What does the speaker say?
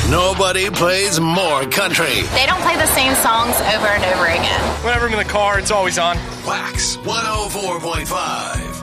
Nobody plays more country. They don't play the same songs over and over again. Whenever I'm in the car, it's always on. Wax 104.5.